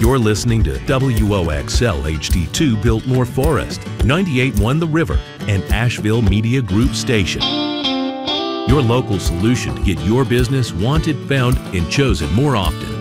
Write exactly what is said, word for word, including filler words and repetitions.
You're listening to W O X L H D two Biltmore Forest, ninety-eight point one The River, and Asheville Media Group Station. Your local solution to get your business wanted, found, and chosen more often.